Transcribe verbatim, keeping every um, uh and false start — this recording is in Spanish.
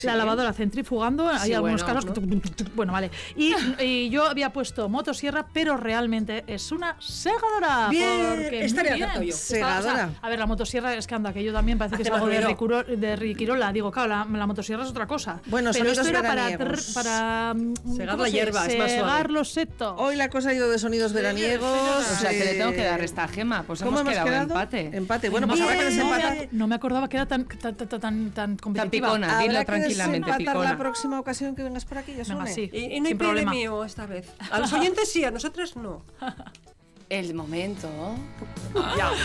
La lavadora centrifugando, hay Sí, algunos bueno, casos que... ¿no? Bueno, vale. Y, y yo había puesto motosierra, pero realmente es una segadora. Bien, porque estaría muy bien. acertado yo. Estaba- o sea, Segadora. a ver, la motosierra es que anda, que yo también parece que Hace es algo más de, ruido. Ricuro, de Riquirola. Digo, claro, la, la motosierra es otra cosa. Bueno, pero sonidos esto era para, veraniegos. tr- para mm, Segar ¿cómo la se- hierba, es más segar suave. los setos. Hoy la cosa ha ido de sonidos veraniegos. O sea, que le tengo que dar eh, esta Gema. Pues ¿Cómo hemos hemos quedado, quedado? empate. Empate. Bueno, pues Bien, habrá que no, desempatar. me, no me acordaba que era tan, tan, tan, tan, tan competitiva. picona. Dilo Habrá que tranquilamente, desempatar picona. la próxima ocasión que vengas por aquí, ya Venga, suene. sí. Y, y no hay Sin problema. premio esta vez. A los oyentes sí, a nosotras no. El momento. Ya.